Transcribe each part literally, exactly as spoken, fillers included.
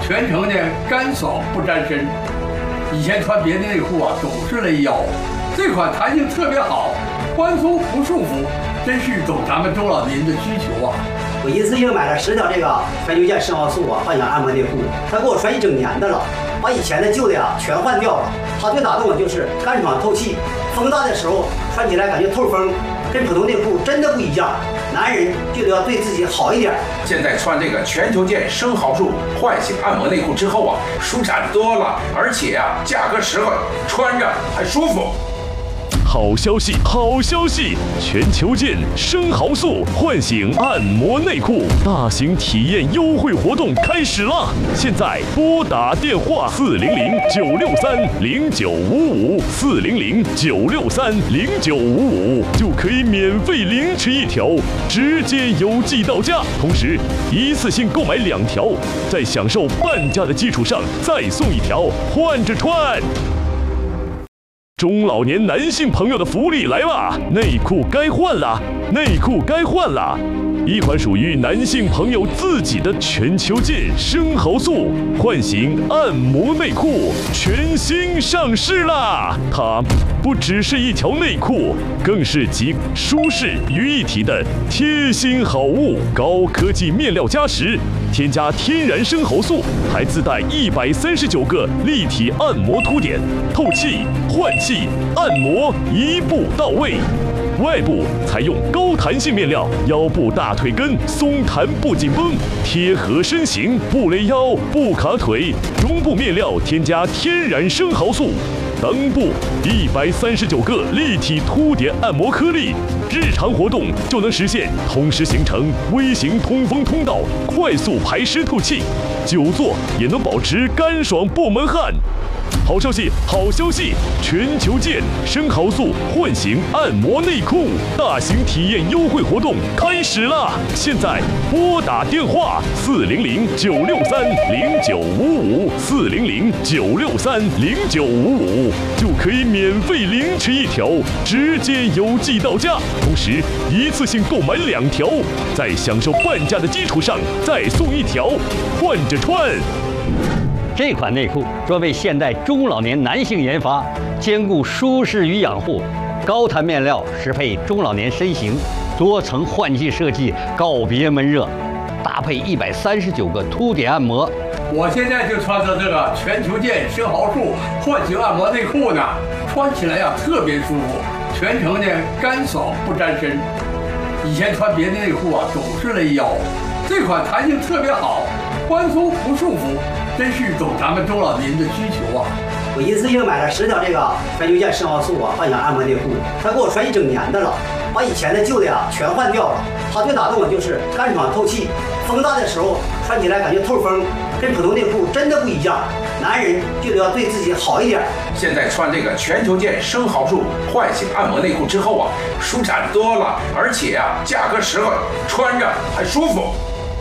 全程呢干爽不沾身。以前穿别的内裤啊，总是勒腰，这款弹性特别好，宽松不束缚，真是懂咱们中老年的需求啊。 我一次性买了十条这个全球健生蚝素啊幻想按摩内裤，它给我穿一整年的了，把以前的旧的呀全换掉了。它最打动我就是干爽透气，风大的时候穿起来感觉透风，跟普通内裤真的不一样。男人就得要对自己好一点。 现在穿这个全球健生蚝素唤醒按摩内裤之后啊，舒展多了，而且啊价格实惠，穿着还舒服。 好消息，好消息！全球健生蚝素唤醒按摩内裤大型体验优惠活动开始啦！现在拨打电话四零零九六三零九五五四零零九六三零九五五就可以免费领取一条，直接邮寄到家。同时，一次性购买两条，在享受半价的基础上再送一条，换着穿。中老年男性朋友的福利来吧，内裤该换了，内裤该换了。一款属于男性朋友自己的全球健生蚝素唤醒按摩内裤全新上市啦！它不只是一条内裤，更是集舒适于一体的贴心好物。高科技面料加持，添加天然生蚝素，还自带一百三十九个立体按摩凸点，透气、换气、按摩一步到位。外部采用高弹性面料，腰部大腿根松弹不紧绷，贴合身形不勒腰不卡腿。中部面料添加天然生蚝素，裆部一百三十九个立体凸点按摩颗粒，日常活动就能实现，同时形成微型通风通道，快速排湿透气，久坐也能保持干爽不闷汗。好消息，好消息！全球健生蚝素唤醒按摩内裤大型体验优惠活动开始啦！现在拨打电话四零零九六三零九五五四零零九六三零九五五就可以免费领取一条，直接邮寄到家。同时，一次性购买两条，在享受半价的基础上再送一条，换着穿。 这款内裤专为现代中老年男性研发，兼顾舒适与养护，高弹面料适配中老年身形，多层换气设计告别闷热，搭配一百三十九个凸点按摩。 我现在就穿着这个全球健生蚝素唤醒按摩内裤呢，穿起来呀、啊、特别舒服，全程呢干爽不沾身。以前穿别的内裤啊总是勒腰，这款弹性特别好，宽松不束缚。真是懂咱们中老年的需求啊！ 我一次性买了十条这个全球健生蚝素啊幻想按摩内裤，它给我穿一整年的了，把以前的旧的呀全换掉了。它最打动我就是干爽透气，风大的时候穿起来感觉透风，跟普通内裤真的不一样。男人就得要对自己好一点。 现在穿这个全球健生蚝素唤醒按摩内裤之后啊，舒展多了，而且啊价格实惠，穿着还舒服。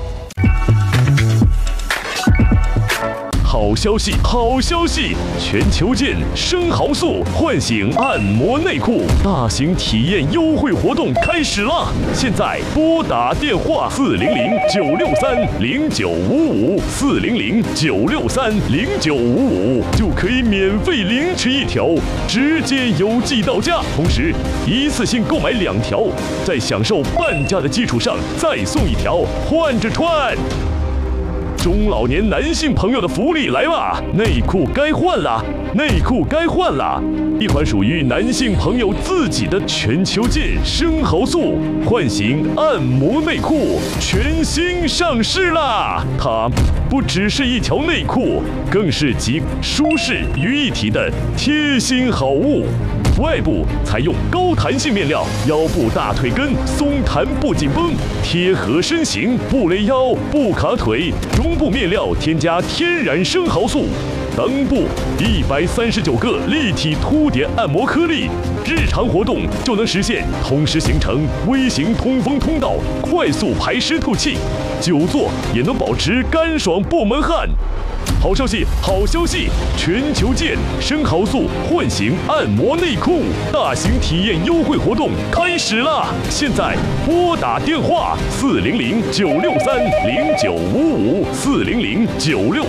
好消息，好消息！全球健生蚝素唤醒按摩内裤大型体验优惠活动开始啦！现在拨打电话四零零九六三零九五五四零零九六三零九五五就可以免费领取一条，直接邮寄到家。同时，一次性购买两条，在享受半价的基础上再送一条，换着穿。中老年男性朋友的福利来吧，内裤该换了，内裤该换了。一款属于男性朋友自己的全球健生蚝素唤醒按摩内裤全新上市啦！它不只是一条内裤，更是集舒适于一体的贴心好物。外部采用高弹性面料，腰部大腿根松弹不紧绷，贴合身形不勒腰不卡腿。中部面料添加天然生蚝素，裆部一百三十九个立体凸点按摩颗粒，日常活动就能实现，同时形成微型通风通道，快速排湿透气，久坐也能保持干爽不闷汗。好消息，好消息！全球健生蚝素唤醒按摩内裤大型体验优惠活动开始啦！现在拨打电话四零零九六三零九五五四零零九六。